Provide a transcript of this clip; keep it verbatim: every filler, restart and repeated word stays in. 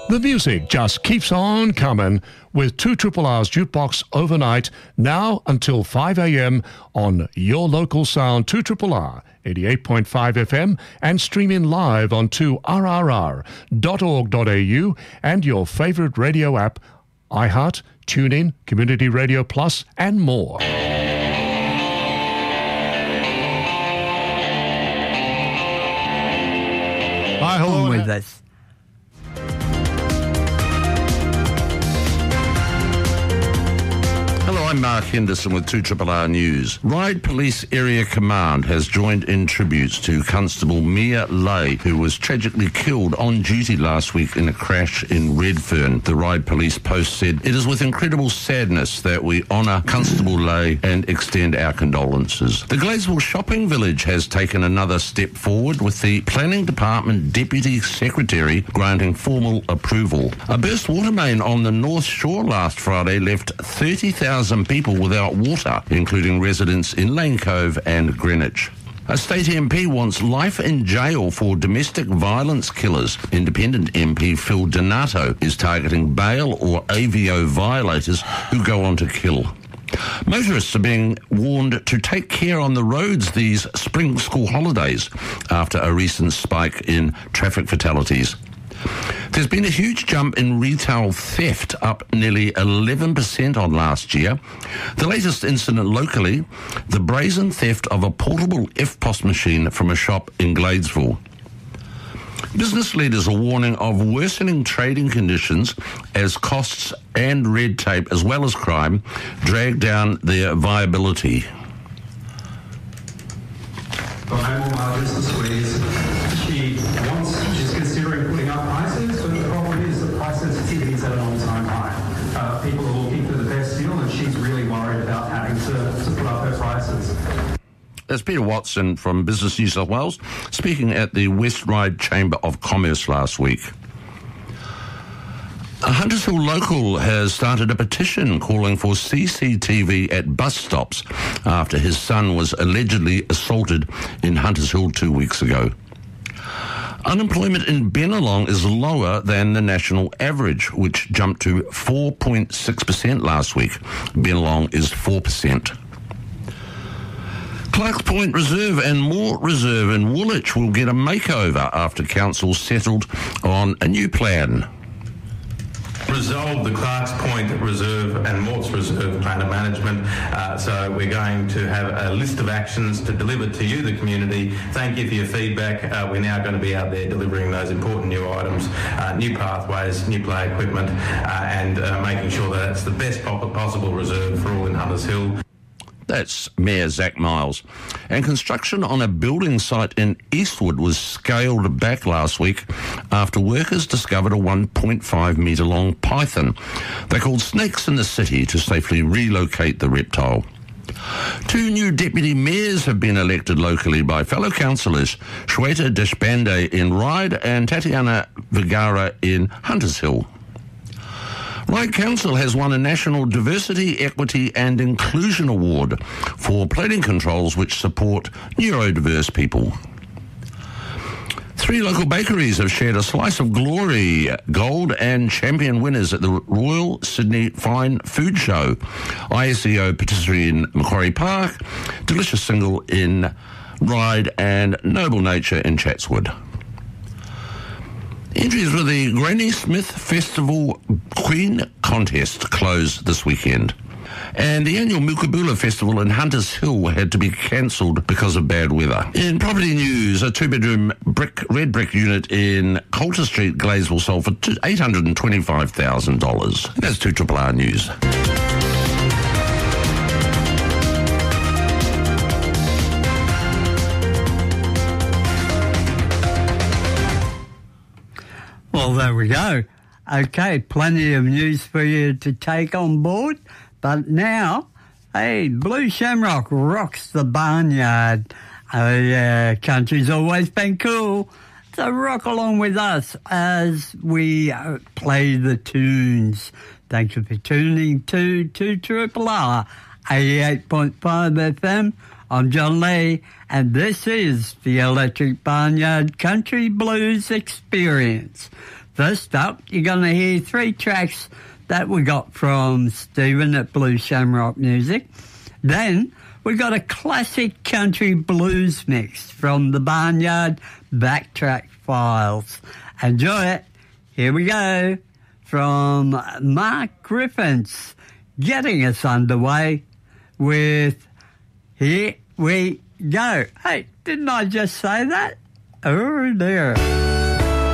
The music just keeps on coming with two Triple R's Jukebox overnight, now until five a.m. on your local sound, two Triple R, eighty-eight point five F M, and streaming live on two R R R dot org dot A U and your favourite radio app, iHeart, TuneIn, Community Radio Plus, and more. Hi, hello. With us. I'm Mark Henderson with two R R News. Ryde Police Area Command has joined in tributes to Constable Mia Lay, who was tragically killed on duty last week in a crash in Redfern. The Ryde Police Post said, "It is with incredible sadness that we honour Constable Lay and extend our condolences." The Gladesville Shopping Village has taken another step forward with the Planning Department Deputy Secretary granting formal approval. A burst water main on the North Shore last Friday left thirty thousand people without water, including residents in Lane Cove and Greenwich. A state M P wants life in jail for domestic violence killers. Independent M P Phil Donato is targeting bail or A V O violators who go on to kill. Motorists are being warned to take care on the roads these spring school holidays after a recent spike in traffic fatalities. There's been a huge jump in retail theft, up nearly eleven percent on last year. The latest incident locally, the brazen theft of a portable F P O S machine from a shop in Gladesville. Business leaders are warning of worsening trading conditions as costs and red tape, as well as crime, drag down their viability. The Home Markets this week, she wants, she's considering putting up prices, but the problem is that price sensitivity is at an all-time high. Uh, people are looking for the best deal, and she's really worried about having to, to put up her prices. That's Peter Watson from Business New South Wales, speaking at the West Ryde Chamber of Commerce last week. A Hunters Hill local has started a petition calling for C C T V at bus stops after his son was allegedly assaulted in Hunters Hill two weeks ago. Unemployment in Bennelong is lower than the national average, which jumped to four point six percent last week. Bennelong is four percent. Clarks Point Reserve and Mort Reserve in Woolwich will get a makeover after council settled on a new plan. Resolve the Clarks Point Reserve and Morts Reserve plan of management. Uh, so we're going to have a list of actions to deliver to you, the community. Thank you for your feedback. Uh, we're now going to be out there delivering those important new items, uh, new pathways, new play equipment, uh, and uh, making sure that it's the best possible reserve for all in Hunters Hill. That's Mayor Zach Miles. And construction on a building site in Eastwood was scaled back last week after workers discovered a one point five metre long python. They called Snakes in the City to safely relocate the reptile. Two new deputy mayors have been elected locally by fellow councillors, Shweta Deshpande in Ryde and Tatiana Vergara in Hunters Hill. Ryde Council has won a National Diversity, Equity and Inclusion Award for plating controls which support neurodiverse people. Three local bakeries have shared a slice of glory, gold and champion winners at the Royal Sydney Fine Food Show. I S E O Patisserie in Macquarie Park, Delicious Single in Ryde and Noble Nature in Chatswood. Entries for the Granny Smith Festival Queen Contest close this weekend. And the annual Mukabula Festival in Hunters Hill had to be cancelled because of bad weather. In property news, a two-bedroom brick red brick unit in Coulter Street, Gladesville, sold for eight hundred twenty-five thousand dollars. That's two R R News. Well, there we go. Okay, plenty of news for you to take on board. But now, hey, Blue Shamrock rocks the barnyard. Oh, yeah, country's always been cool. So rock along with us as we uh, play the tunes. Thank you for tuning to two R R R, eighty-eight point five F M. I'm John Lee, and this is the Electric Barnyard Country Blues Experience. First up, you're going to hear three tracks that we got from Stephen at Blue Shamrock Music. Then we got a classic country blues mix from the Barnyard Backtrack Files. Enjoy it. Here we go from Mark Griffiths, getting us underway with Here We Go. Hey, didn't I just say that? Oh dear.